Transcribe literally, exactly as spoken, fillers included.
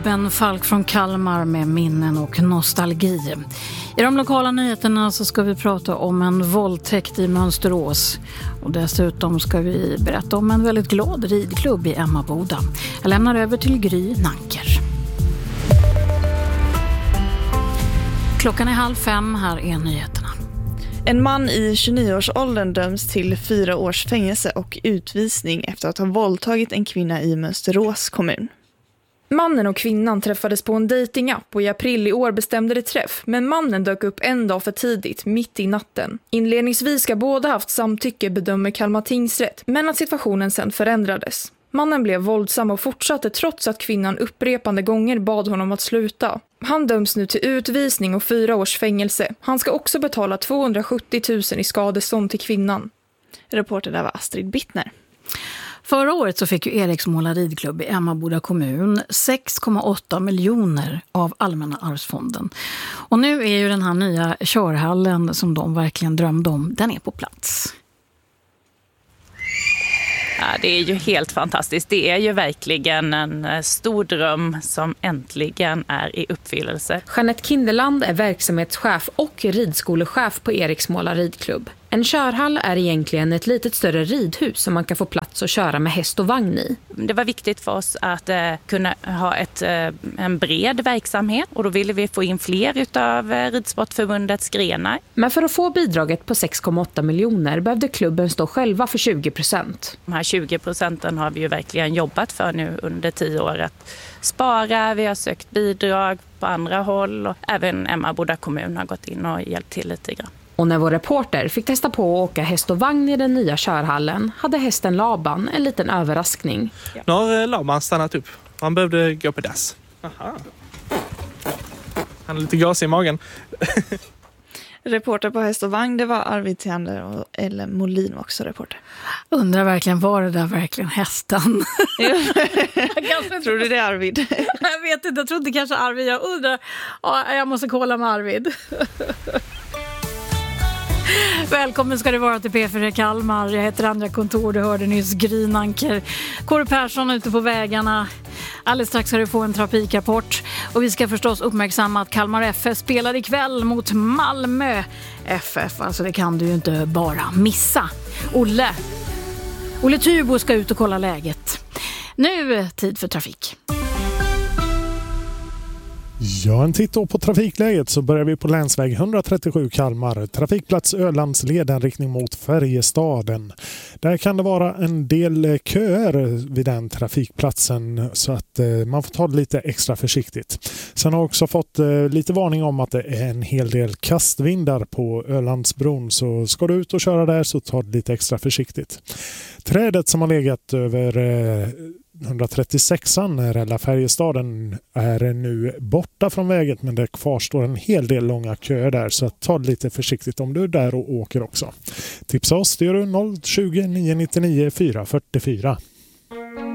Ben Falk från Kalmar med minnen och nostalgi. I de lokala nyheterna så ska vi prata om en våldtäkt i Mönsterås. Och dessutom ska vi berätta om en väldigt glad ridklubb i Emmaboda. Jag lämnar över till Gry Nanker. Klockan är halv fem, här är nyheterna. En man i tjugonio-årsåldern döms till fyra års fängelse och utvisning efter att ha våldtagit en kvinna i Mönsterås kommun. Mannen och kvinnan träffades på en datingapp och i april i år bestämde det träff, men mannen dök upp en dag för tidigt, mitt i natten. Inledningsvis ska båda haft samtycke, bedömer Kalmar tingsrätt, men att situationen sedan förändrades. Mannen blev våldsam och fortsatte trots att kvinnan upprepande gånger bad honom att sluta. Han döms nu till utvisning och fyra års fängelse. Han ska också betala tvåhundrasjuttio tusen i skadestånd till kvinnan. Reporter där var Astrid Bittner. Förra året så fick ju Eriksmåla ridklubb i Emmaboda kommun sex komma åtta miljoner av Allmänna arvsfonden. Och nu är ju den här nya körhallen som de verkligen drömde om, den är på plats. Ja, det är ju helt fantastiskt. Det är ju verkligen en stor dröm som äntligen är i uppfyllelse. Jeanette Kinderland är verksamhetschef och ridskolechef på Eriksmåla ridklubb. En körhall är egentligen ett litet större ridhus som man kan få plats att köra med häst och vagn i. Det var viktigt för oss att eh, kunna ha ett, eh, en bred verksamhet och då ville vi få in fler utav eh, Ridsportförbundets grenar. Men för att få bidraget på sex komma åtta miljoner behövde klubben stå själva för tjugo procent. De här tjugo procenten har vi ju verkligen jobbat för nu under tio år att spara. Vi har sökt bidrag på andra håll och även Emmaboda kommun har gått in och hjälpt till lite grann. Och när vår reporter fick testa på att åka häst och vagn i den nya körhallen hade hästen Laban en liten överraskning. Ja. Nu har Laban stannat upp. Han behövde gå på dass. Aha. Han är lite gas i magen. Reporter på häst och vagn, det var Arvid Theander och Ellen Molin var också reporter. Undrar verkligen, var det där verkligen hästen? jag tror du det är Arvid? Jag vet inte, jag tror inte kanske Arvid. Jag undrar, ja, jag måste kolla med Arvid. Välkommen ska det vara till P fyra Kalmar. Jag heter Andra Kontor, du hörde nyss Gry Nanker. Kåre Persson ute på vägarna. Alldeles strax ska du få en trafikrapport. Och vi ska förstås uppmärksamma att Kalmar F F spelar ikväll mot Malmö F F. Alltså det kan du ju inte bara missa. Olle, Olle Tubo ska ut och kolla läget. Nu tid för trafik. Ja, en titt då på trafikläget så börjar vi på länsväg etthundratrettiosju Kalmar. Trafikplats Ölandsleden riktning mot Färjestaden. Där kan det vara en del köer vid den trafikplatsen så att eh, man får ta det lite extra försiktigt. Sen har jag också fått eh, lite varning om att det är en hel del kastvindar på Ölandsbron, så ska du ut och köra där så ta det lite extra försiktigt. Trädet som har legat över eh, etthundratrettiosexan Rälla Färjestaden är nu borta från vägen, men det kvarstår en hel del långa köer där, så ta det lite försiktigt om du är där och åker också. Tipsa oss, det gör du noll tjugo nio nittionio fyra fyrtiofyra.